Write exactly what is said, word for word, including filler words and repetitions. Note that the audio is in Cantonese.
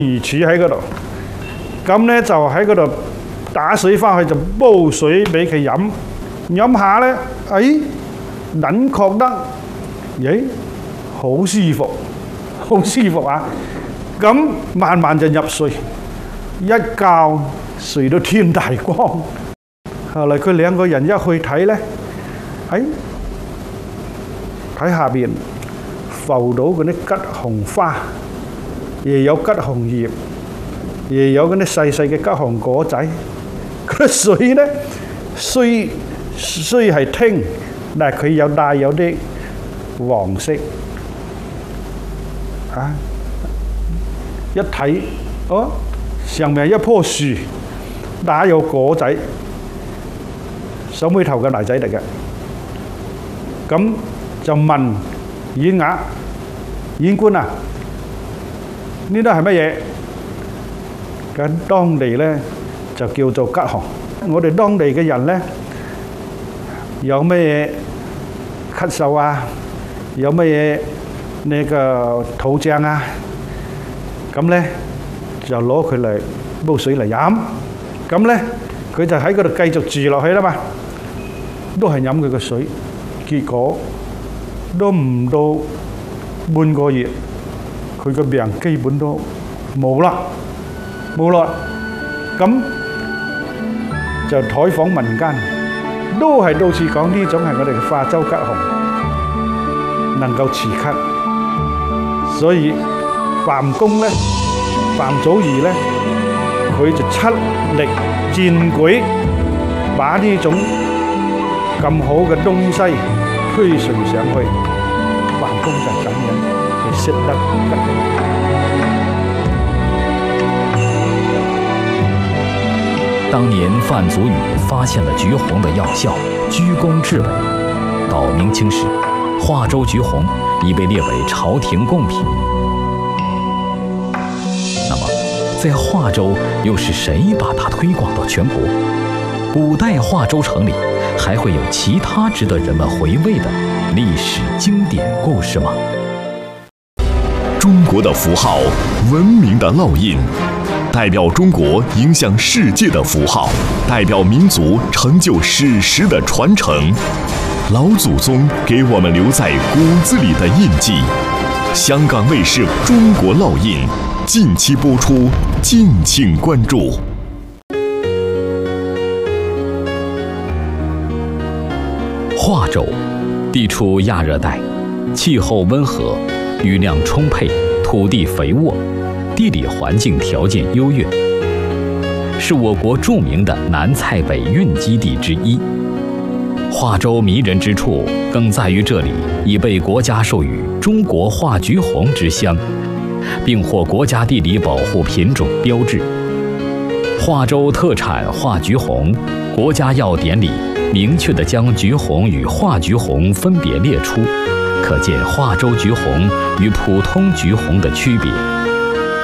魚柱喺嗰度，咁咧就喺嗰度打水翻去就煲水俾佢飲，飲下咧，哎，撚覺得，咦，好舒服，好舒服啊！咁慢慢就入睡，一覺睡到天大光。後來佢兩個人一去睇咧，哎，睇下邊浮到嗰啲吉紅花。亦有吉紅葉，亦有嗰啲細細嘅吉紅果仔。嗰啲水咧，雖雖係清，但係佢有帶有啲黃色。啊！一睇，哦，上面一棵樹，打有果仔，手尾頭嘅泥仔嚟嘅。咁就問縣衙縣官啊！呢啲係乜嘢？咁當地咧就叫做吉紅。我哋當地嘅人咧有乜嘢咳嗽啊？有乜嘢呢個肚脹啊？咁咧就攞佢嚟煲水嚟飲。咁咧佢就喺嗰度繼續住落去啦嘛，都係飲佢個水。結果都唔到半個月。佢個病基本都冇啦，冇啦，咁就採訪民間，都係到處講呢種係我哋嘅化州吉紅，能夠治咳。所以范公咧，范祖義咧，佢就出力薦舉，把呢種咁好嘅東西推崇上去。范公就咁樣。識得当年范祖禹发现了橘红的药效，居功至伟。到明清时，化州橘红已被列为朝廷贡品。那么，在化州又是谁把它推广到全国？古代化州城里还会有其他值得人们回味的历史经典故事吗？ 中国的符号，文明的烙印，代表中国影响世界的符号，代表民族成就史实的传承。老祖宗给我们留在骨子里的印记。香港卫视《中国烙印》近期播出，敬请关注。 化州地处亚热带，气候温和。雨量充沛，土地肥沃，地理环境条件优越，是我国著名的南菜北运基地之一。化州迷人之处，更在于这里已被国家授予“中国化橘红”之乡，并获国家地理保护品种标志。化州特产化橘红，国家药典里明确地将橘红与化橘红分别列出。可见化州橘红与普通橘红的区别。